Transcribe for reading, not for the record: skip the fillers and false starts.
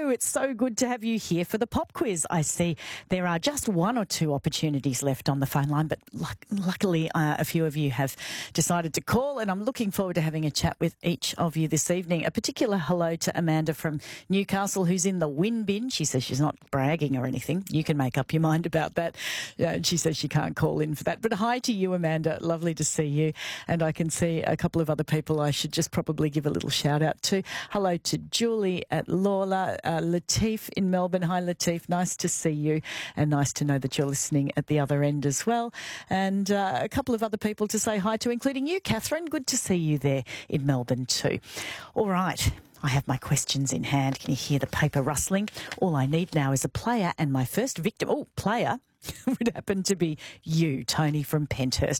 Hello, it's so good to have you here for the pop quiz. I see there are just one or two opportunities left on the phone line, but luckily a few of you have decided to call, and I'm looking forward to having a chat with each of you this evening. A particular hello to Amanda from Newcastle, who's in the win bin. She says she's not bragging or anything. You can make up your mind about that. And she says she can't call in for that. But hi to you, Amanda. Lovely to see you. And I can see a couple of other people I should just probably give a little shout out to. Hello to Julie at Lawler, Latif in Melbourne. Hi, Latif. Nice to see you, and nice to know that you're listening at the other end as well. And a couple of other people to say hi to, including you, Catherine. Good to see you there in Melbourne too. All right. I have my questions in hand. Can you hear the paper rustling? All I need now is a player, and my first victim, player, would happen to be you, Tony from Penthurst.